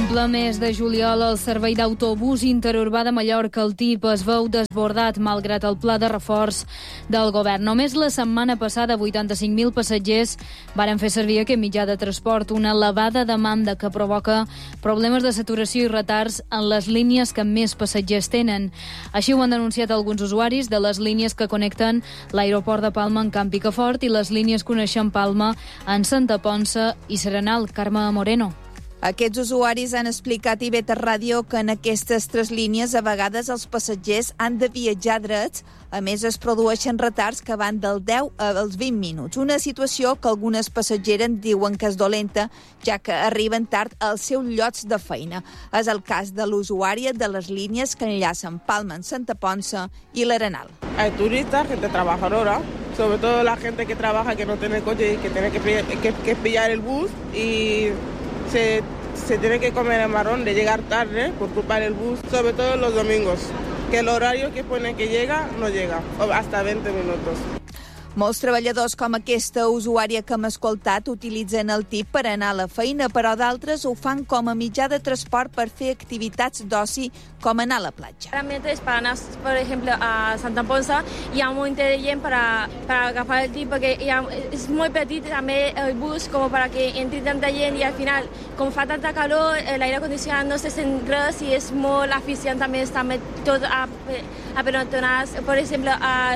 ple mes de juliol, el servei d'autobús interurbà de Mallorca, el TIP, es veu desbordat malgrat el pla de reforç del govern. Només la setmana passada, 85.000 passatgers varen fer servir aquest mitjà de transport, una elevada demanda que provoca problemes de saturació i retards en les línies que més passatgers tenen. Així ho han denunciat alguns usuaris de les línies que connecten l'aeroport de Palma en Camp Picafort i les línies que uneixen Palma en Santa Ponça i Serenal. Carme Moreno. Aquests usuaris han explicat a IB3 Ràdio que en aquestes tres línies a vegades els passatgers han de viatjar drets. A més, es produeixen retards que van del 10 als 20 minuts. Una situació que algunes passatgeres diuen que és dolenta, ja que arriben tard als seus llocs de feina. És el cas de l'usuària de les línies que enllacen Palma en Santa Ponça i l'Arenal. Hay turistas, gente trabajadora, sobre todo la gente que trabaja, que no tiene coche y que tiene que pillar el bus y se tiene que comer el marrón de llegar tarde por culpa del bus, sobre todo los domingos, que el horario que pone que llega, no llega, o hasta 20 minutos. Molts treballadors com aquesta usuària que hem escoltat utilitzen el TIP per anar a la feina, però d'altres ho fan com a mitjà de transport per fer activitats d'oci com anar a la platja. Realmente es para anar, por ejemplo, a Santa Ponça hi ha un munt de gent para agafar el TIP perquè és molt petit també el bus com para que entri tanta gent i al final, com fa tanta calor, l'aire condicionat no se sent res i és molt eficient també estar tot a pelotonars, per exemple,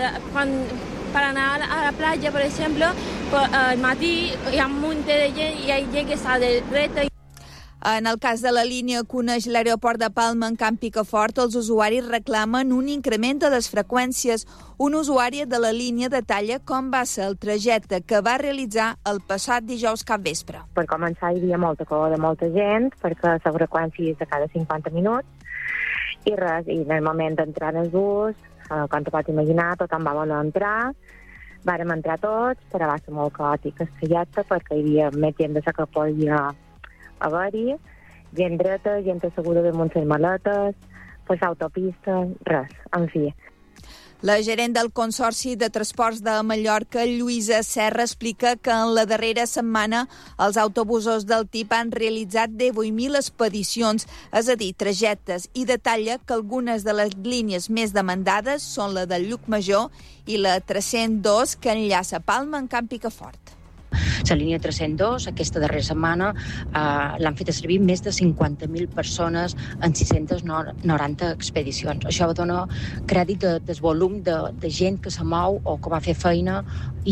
para anar a la platja, per exemple, al matí hi ha un munt de gent i hi ha gent que està de dreta. En el cas de la línia que uneix l'aeroport de Palma en Camp Picafort, els usuaris reclamen un increment de les freqüències. Un usuari de la línia detalla com va ser el trajecte que va realitzar el passat dijous capvespre. Per començar, hi havia molta calor de molta gent, perquè la freqüència és de cada 50 minuts, i res, i en el moment d'entrar en el bus, com te pots imaginar, tothom va voler entrar, vàrem entrar tots, però va ser molt caòtic el trajecte perquè hi havia més gent de la que podia haver-hi, gent dreta, gent asseguda damunt les maletes, per l'autopista, res, en fi. La gerent del Consorci de Transports de Mallorca, Lluïsa Serra, explica que en la darrera setmana els autobusos del TIP han realitzat 18.000 expedicions, és a dir, trajectes, i detalla que algunes de les línies més demandades són la del Llucmajor i la 302, que enllaça Palma en Camp Picafort. La línia 302, aquesta darrera setmana, l'han fet servir més de 50.000 persones en 690 expedicions. Això dona crèdit del volum de gent que se mou o que va fer feina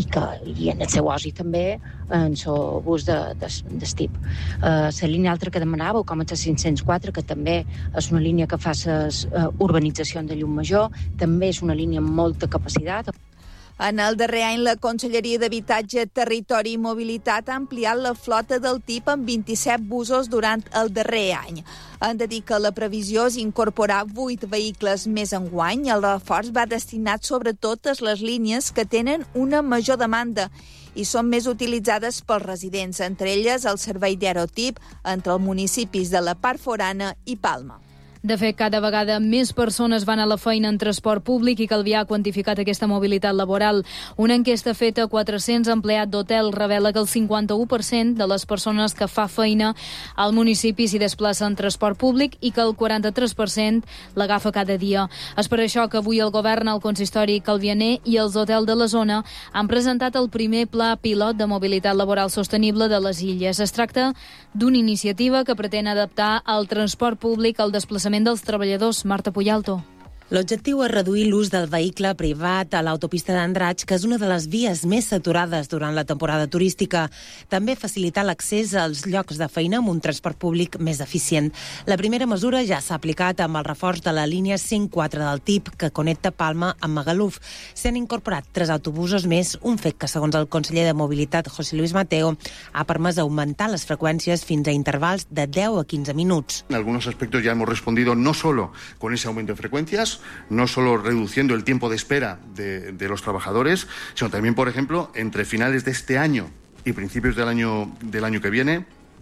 i en el seu oci també en el bus d'estip. La línia altra que demanàveu, com és la 504, que també és una línia que fa les urbanitzacions de Llucmajor, també és una línia amb molta capacitat. En el darrer any, la Conselleria d'Habitatge, Territori i Mobilitat ha ampliat la flota del TIP amb 27 busos durant el darrer any. Han de dir que la previsió és incorporar 8 vehicles més enguany. El reforç va destinat sobretot a les línies que tenen una major demanda i són més utilitzades pels residents, entre elles el servei d'Aerotip entre els municipis de la part forana i Palma. De fet, cada vegada més persones van a la feina en transport públic i Calvià ha quantificat aquesta mobilitat laboral. Una enquesta feta a 400 empleats d'hotel revela que el 51% de les persones que fa feina al municipi s'hi desplaça en transport públic i que el 43% l'agafa cada dia. És per això que avui el govern, el consistori calvianer i els hotels de la zona han presentat el primer pla pilot de mobilitat laboral sostenible de les illes. Es tracta d'una iniciativa que pretén adaptar el transport públic al desplaçament dels treballadors. Marta Puyalto. L'objectiu és reduir l'ús del vehicle privat a l'autopista d'Andratx, que és una de les vies més saturades durant la temporada turística. També facilitar l'accés als llocs de feina amb un transport públic més eficient. La primera mesura ja s'ha aplicat amb el reforç de la línia 104 del TIP, que connecta Palma amb Magaluf. S'han incorporat 3 autobusos més, un fet que, segons el conseller de Mobilitat, José Luis Mateo, ha permès augmentar les freqüències fins a intervals de 10 a 15 minuts. En algunos aspectos ya hemos respondido no solo con ese aumento de frecuencias, no solo reduciendo el tiempo de espera de los trabajadores, sino también, por ejemplo, entre finales de este año y principios del año que viene,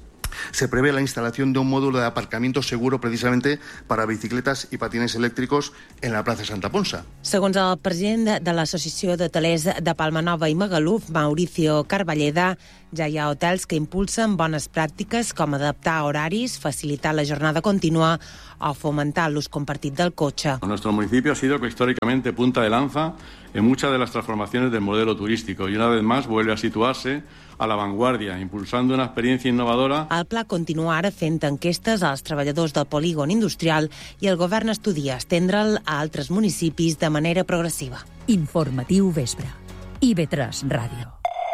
se prevé la instalación de un módulo de aparcamiento seguro precisamente para bicicletas y patines eléctricos en la plaza Santa Ponsa. Segons el president de l'Associació d'Hotelers de Palma Nova i Magaluf, Mauricio Carballeda, ja hi ha hotels que impulsen bones pràctiques com adaptar horaris, facilitar la jornada contínua o fomentar l'ús compartit del cotxe. Nuestro municipio ha sido históricamente punta de lanza en muchas de las transformaciones del modelo turístico y una vez más vuelve a situarse a la vanguardia, impulsando una experiencia innovadora. El pla continua ara fent enquestes als treballadors del polígon industrial i el govern estudia estendre'l a altres municipis de manera progressiva. Informatiu Vespre. IB3 Ràdio.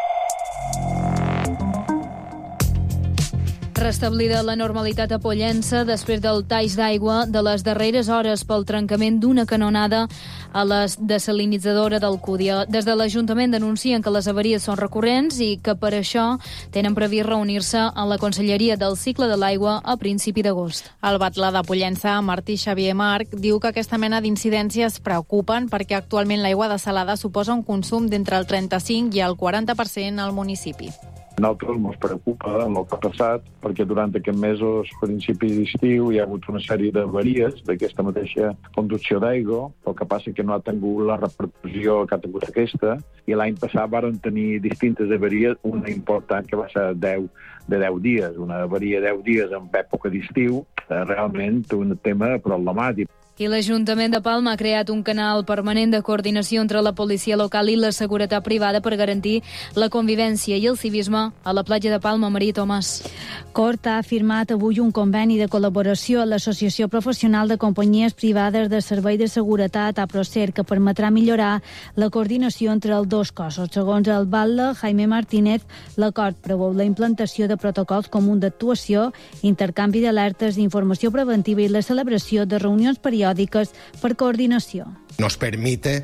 Restablida la normalitat a Pollença després del talls d'aigua de les darreres hores pel trencament d'una canonada a la desalinitzadora d'Alcúdia. Des de l'Ajuntament denuncien que les avaries són recurrents i que per això tenen previst reunir-se a la Conselleria del Cicle de l'Aigua a principi d'agost. El batlà de Pollença, Martí Xavier Marc, diu que aquesta mena d'incidències preocupen perquè actualment l'aigua desalada suposa un consum d'entre el 35 i el 40% al municipi. A nosaltres ens preocupa el que ha passat perquè durant aquests mesos, principi d'estiu, hi ha hagut una sèrie d'avaries d'aquesta mateixa conducció d'aigua. El que passa que no ha tingut la repercussió que ha tingut aquesta i l'any passat varen tenir distintes avaries, una important que va ser de 10 dies. Una avaria de 10 dies en època d'estiu, realment un tema problemàtic. I l'Ajuntament de Palma ha creat un canal permanent de coordinació entre la policia local i la seguretat privada per garantir la convivència i el civisme a la platja de Palma. Maria Tomàs. Cort ha firmat avui un conveni de col·laboració a l'Associació Professional de Companyies Privades de Servei de Seguretat, APROSER, que permetrà millorar la coordinació entre els dos cossos. Segons el batlle Jaime Martínez, l'acord preveu la implantació de protocols comuns d'actuació, intercanvi d'alertes, informació preventiva i la celebració de reunions periòdiques per coordinació. Nos permite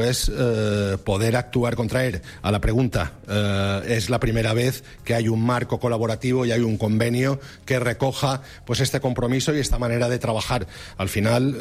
poder actuar contra él. A la pregunta, es la primera vez que hay un marco colaborativo y hay un convenio que recoja este compromiso y esta manera de trabajar. Al final,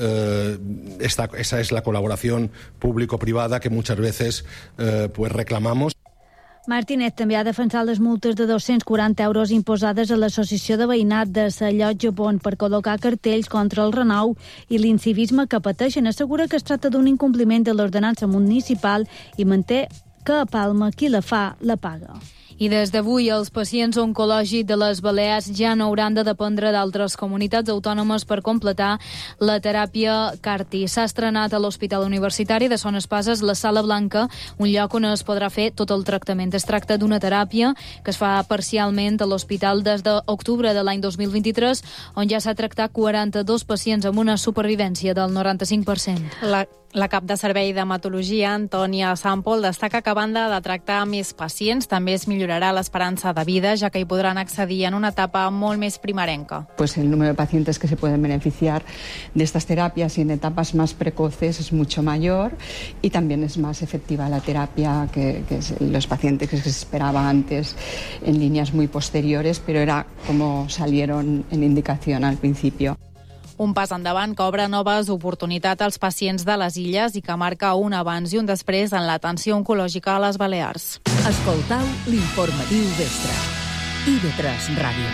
esa es la colaboración público-privada que muchas veces reclamamos. Martínez també ha defensat les multes de 240 euros imposades a l'Associació de Veïnat de la Llotja Pont per col·locar cartells contra el renou i l'incivisme que pateixen. Assegura que es tracta d'un incompliment de l'ordenança municipal i manté que a Palma qui la fa la paga. I des d'avui els pacients oncològics de les Balears ja no hauran de dependre d'altres comunitats autònomes per completar la teràpia CAR-T. S'ha estrenat a l'Hospital Universitari de Son Espases la Sala Blanca, un lloc on es podrà fer tot el tractament. Es tracta d'una teràpia que es fa parcialment a l'hospital des d'octubre de l'any 2023, on ja s'ha tractat 42 pacients amb una supervivència del 95%. La cap de servei d'hematologia, Antònia Sampol, destaca que a banda de tractar més pacients, també es millorarà l'esperança de vida, ja que hi podran accedir en una etapa molt més primerenca. El número de pacientes que se pueden beneficiar de estas terapias y en etapas más precoces es mucho mayor y también es más efectiva la terapia que los pacientes que se esperaba antes en líneas muy posteriores, pero era como salieron en indicación al principio. Un pas endavant que obre noves oportunitats als pacients de les illes i que marca un abans i un després en l'atenció oncològica a les Balears. Escoltau l'informatiu Vespre. IB3 Ràdio.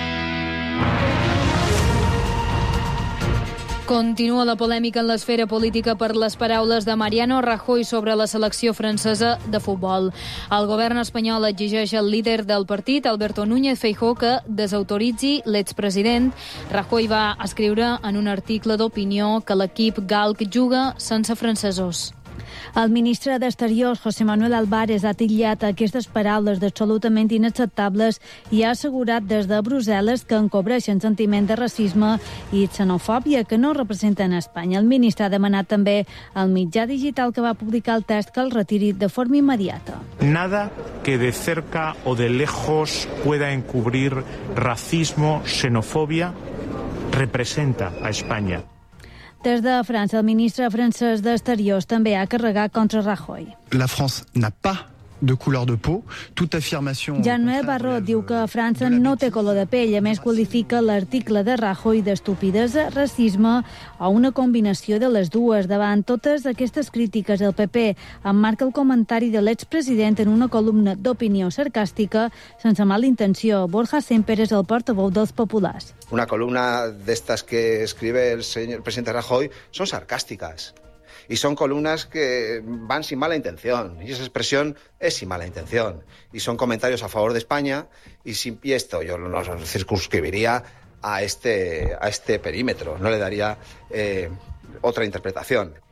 Continua la polèmica en l'esfera política per les paraules de Mariano Rajoy sobre la selecció francesa de futbol. El govern espanyol exigeix al líder del partit, Alberto Núñez Feijóo, que desautoritzi l'expresident. Rajoy va escriure en un article d'opinió que l'equip galc juga sense francesos. El ministre d'Exteriors, José Manuel Álvarez, ha titllat aquestes paraules d'absolutament inacceptables i ha assegurat des de Brussel·les que encobreixen sentiment de racisme i xenofòbia que no representen Espanya. El ministre ha demanat també al mitjà digital que va publicar el text que el retiri de forma immediata. Nada que de cerca o de lejos pueda encubrir racismo, xenofobia, representa a España. Des de França, el ministre francès d'Exteriors també ha carregat contra Rajoy. La France n'a pas de couleur de peau. Toute affirmation... Jean-Noël Barrot diu que França no té color de pell. A més, qualifica l'article de Rajoy d'estupidesa, racisme o una combinació de les dues. Davant totes aquestes crítiques, el PP emmarca el comentari de l'expresident en una columna d'opinió sarcàstica sense mala intenció. Borja Semper és el portaveu dels populars. Una columna de estas que escribe el presidente Rajoy son sarcásticas. Y son columnas que van sin mala intención. Y esa expresión es sin mala intención. Y son comentarios a favor de España. Y esto yo no circunscribiría a este perímetro. No le daría otra interpretación.